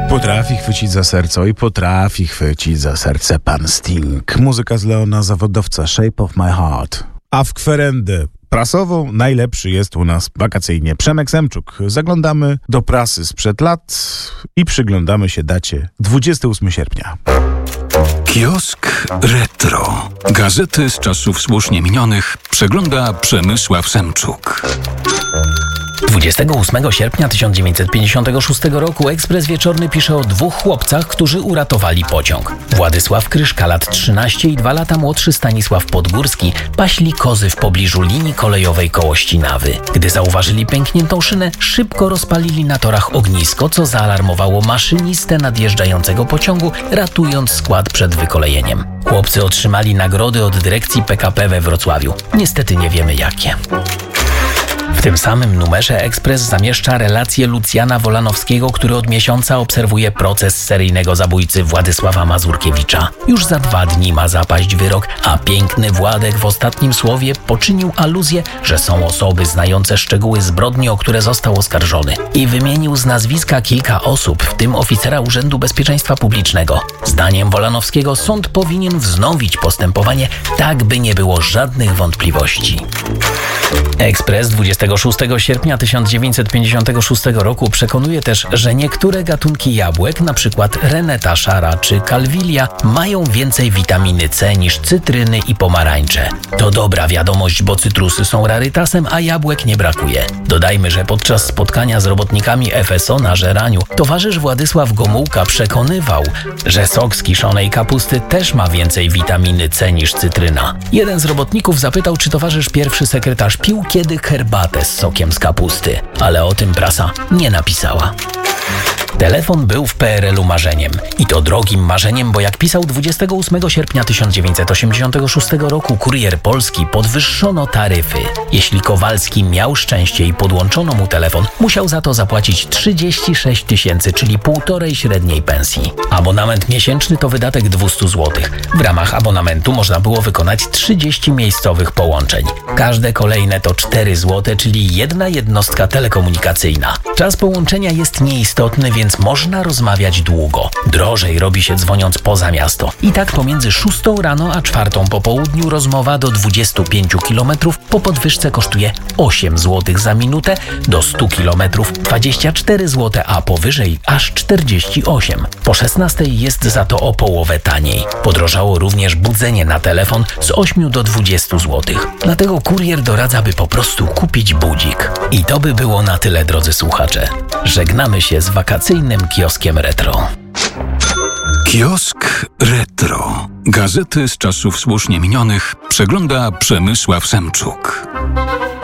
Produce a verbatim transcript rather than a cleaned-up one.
Potrafi chwycić za serce i potrafi chwycić za serce pan Sting. Muzyka z Leona Zawodowca, Shape of my heart. A w kwerendę prasową najlepszy jest u nas wakacyjnie Przemek Semczuk. Zaglądamy do prasy sprzed lat i przyglądamy się dacie dwudziestego ósmego sierpnia. Kiosk Retro. Gazety z czasów słusznie minionych przegląda Przemysław Semczuk. dwudziestego ósmego sierpnia tysiąc dziewięćset pięćdziesiątego szóstego roku Ekspres Wieczorny pisze o dwóch chłopcach, którzy uratowali pociąg. Władysław Kryszka, lat trzynaście i dwa lata młodszy Stanisław Podgórski paśli kozy w pobliżu linii kolejowej koło Ścinawy. Gdy zauważyli pękniętą szynę, szybko rozpalili na torach ognisko, co zaalarmowało maszynistę nadjeżdżającego pociągu, ratując skład przed wykolejeniem. Chłopcy otrzymali nagrody od dyrekcji P K P we Wrocławiu. Niestety nie wiemy jakie. W tym samym numerze Ekspres zamieszcza relację Lucjana Wolanowskiego, który od miesiąca obserwuje proces seryjnego zabójcy Władysława Mazurkiewicza. Już za dwa dni ma zapaść wyrok, a piękny Władek w ostatnim słowie poczynił aluzję, że są osoby znające szczegóły zbrodni, o które został oskarżony. I wymienił z nazwiska kilka osób, w tym oficera Urzędu Bezpieczeństwa Publicznego. Zdaniem Wolanowskiego sąd powinien wznowić postępowanie, tak by nie było żadnych wątpliwości. Ekspres dwudziestego szóstego sierpnia tysiąc dziewięćset pięćdziesiątego szóstego roku przekonuje też, że niektóre gatunki jabłek, np. reneta szara czy kalwilia, mają więcej witaminy C niż cytryny i pomarańcze. To dobra wiadomość, bo cytrusy są rarytasem, a jabłek nie brakuje. Dodajmy, że podczas spotkania z robotnikami F S O na Żeraniu towarzysz Władysław Gomułka przekonywał, że sok z kiszonej kapusty też ma więcej witaminy C niż cytryna. Jeden z robotników zapytał, czy towarzysz pierwszy sekretarz pił kiedy herbatę z sokiem z kapusty, ale o tym prasa nie napisała. Telefon był w P R L u marzeniem. I to drogim marzeniem, bo jak pisał dwudziestego ósmego sierpnia tysiąc dziewięćset osiemdziesiątego szóstego roku Kurier Polski, podwyższono taryfy. Jeśli Kowalski miał szczęście i podłączono mu telefon, musiał za to zapłacić trzydzieści sześć tysięcy, czyli półtorej średniej pensji. Abonament miesięczny to wydatek dwieście złotych. W ramach abonamentu można było wykonać trzydzieści miejscowych połączeń. Każde kolejne to cztery złote, czyli jedna jednostka telekomunikacyjna. Czas połączenia jest nieistotny, więc można rozmawiać długo. Drożej robi się dzwoniąc poza miasto. I tak pomiędzy szóstą rano a czwartą po południu rozmowa do dwudziestu pięciu kilometrów po podwyżce kosztuje osiem złotych za minutę, do stu kilometrów dwadzieścia cztery złote, a powyżej aż czterdzieści osiem. Po szesnastej jest za to o połowę taniej. Podrożało również budzenie na telefon z ośmiu do dwudziestu złotych. Dlatego kurier doradza, by po prostu kupić budzik. I to by było na tyle, drodzy słuchacze. Żegnamy się z wakacyjnym kioskiem retro. Kiosk Retro. Gazety z czasów słusznie minionych przegląda Przemysław Semczuk.